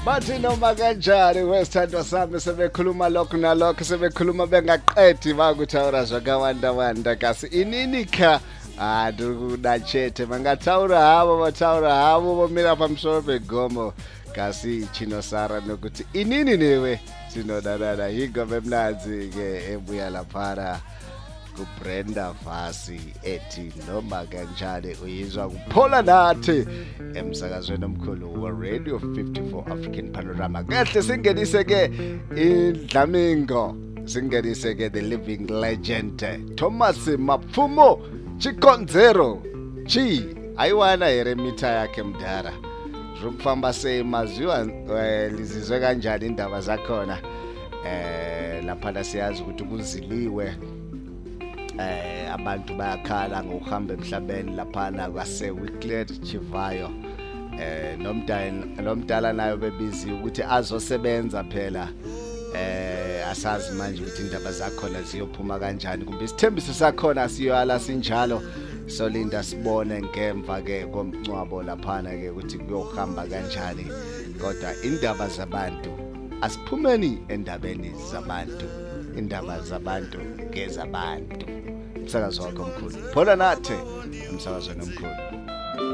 Bathi noma kanjani wesithandwa sami sebekhuluma lokho nalokho sebekhuluma bengaqedi bakuthi awuraza kawanda kasi inini kha adukunachethe mangathaura havo bomira pamsoro pegomo kasi chino Sara nokuthi inini newe sinodadada ingoma emnanzi ke ebuya laphana kuBrenda Fassie ethi noma kanjani uyizwa kuphola nathi emsakazweni omkhulu wa Radio 54 African Panorama. Kahle singenise ke iDlamingo, singenise ke the living legend Thomas Mapfumo Chikonzero chi ayiwana yeremita yakhe mdara zokufamba semaziwa lizizwe kanjani indaba zakhona lapha siyazi ukuthi kuziliwe abantu bayakhala ngokuhamba emhlabeni laphana kwase Wycliffe Chivayo nomdala nayo bebizi ukuthi azosebenza phela asazi manje ukuthi indaba zakhona ziyophuma kanjani kumbe isithembiso sakhona siyohala sinjalo solinda sibone ngemva ke komncwabo laphana ke ukuthi kuyohamba kanjani kodwa indaba zabantu asiphumeni endabeni zabantu indaba zabantu ngezabantu umsakazo wakho omkhulu phola nathi umsakazo nomkhulu